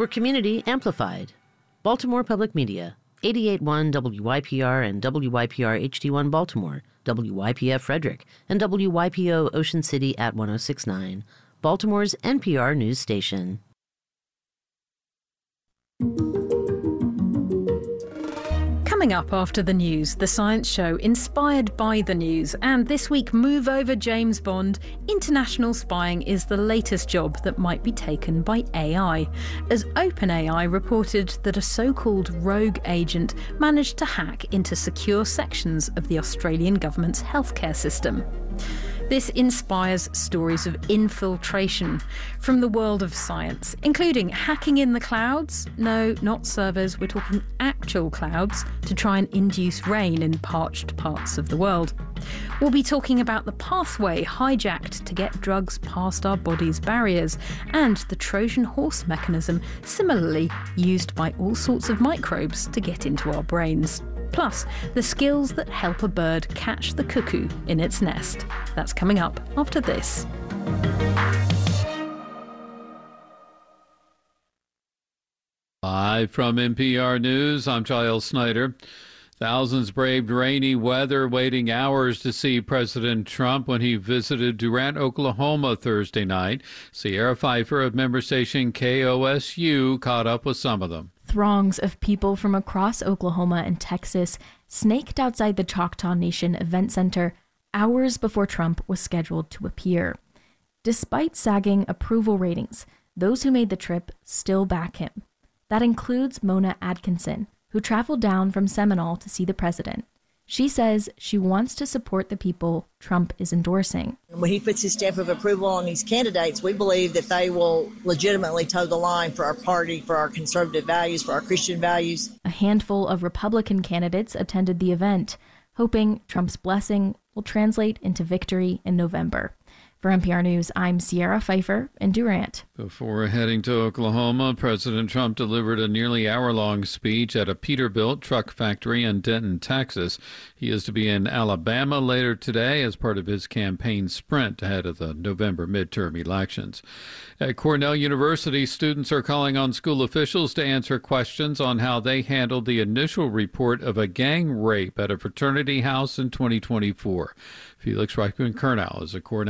We're community amplified. Baltimore Public Media, 88.1 WYPR and WYPR HD1 Baltimore, WYPF Frederick, and WYPO Ocean City at 106.9, Baltimore's NPR news station. Coming up after the news, the science show inspired by the news. And this week, move over James Bond. International spying is the latest job that might be taken by AI, as OpenAI reported that a so-called rogue agent managed to hack into secure sections of the Australian government's healthcare system. This inspires stories of infiltration from the world of science, including hacking in the clouds. No, not servers, we're talking actual clouds, to try and induce rain in parched parts of the world. We'll be talking about the pathway hijacked to get drugs past our body's barriers, and the Trojan horse mechanism similarly used by all sorts of microbes to get into our brains. Plus, the skills that help a bird catch the cuckoo in its nest. That's coming up after this. Live from NPR News, I'm Giles Snyder. Thousands braved rainy weather, waiting hours to see President Trump when he visited Durant, Oklahoma Thursday night. Sierra Pfeiffer of member station KOSU caught up with some of them. Throngs of people from across Oklahoma and Texas snaked outside the Choctaw Nation Event Center hours before Trump was scheduled to appear. Despite sagging approval ratings, those who made the trip still back him. That includes Mona Atkinson, who traveled down from Seminole to see the president. She says she wants to support the people Trump is endorsing. When he puts his stamp of approval on these candidates, we believe that they will legitimately toe the line for our party, for our conservative values, for our Christian values. A handful of Republican candidates attended the event, hoping Trump's blessing will translate into victory in November. For NPR News, I'm Sierra Pfeiffer in Durant. Before heading to Oklahoma, President Trump delivered a nearly hour-long speech at a Peterbilt truck factory in Denton, Texas. He is to be in Alabama later today as part of his campaign sprint ahead of the November midterm elections. At Cornell University, students are calling on school officials to answer questions on how they handled the initial report of a gang rape at a fraternity house in 2024. Felix Reichman-Kurnow is a Cornell